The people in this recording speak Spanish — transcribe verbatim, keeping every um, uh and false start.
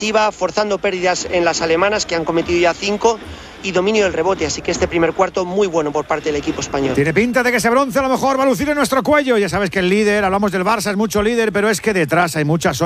forzando pérdidas en las alemanas, que han cometido ya cinco, y dominio del rebote, así que este primer cuarto muy bueno por parte del equipo español. Tiene pinta de que ese bronce a lo mejor va a lucir en nuestro cuello. Ya sabes que el líder, hablamos del Barça, es mucho líder, pero es que detrás hay muchas